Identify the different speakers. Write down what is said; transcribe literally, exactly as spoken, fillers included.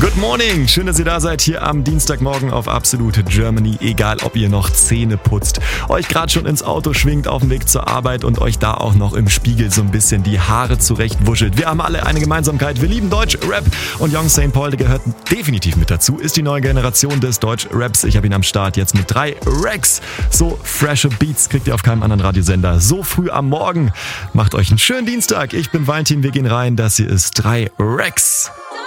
Speaker 1: Good morning, schön, dass ihr da seid hier am Dienstagmorgen auf Absolute Germany. Egal, ob ihr noch Zähne putzt, euch gerade schon ins Auto schwingt auf dem Weg zur Arbeit und euch da auch noch im Spiegel so ein bisschen die Haare zurechtwuschelt. Wir haben alle eine Gemeinsamkeit, wir lieben Deutsch, Rap und Young Saint Paul, der gehört definitiv mit dazu, ist die neue Generation des Deutsch-Raps. Ich habe ihn am Start jetzt mit drei Racks. So frische Beats kriegt ihr auf keinem anderen Radiosender. So früh am Morgen. Macht euch einen schönen Dienstag. Ich bin Valentin, wir gehen rein. Das hier ist drei Racks.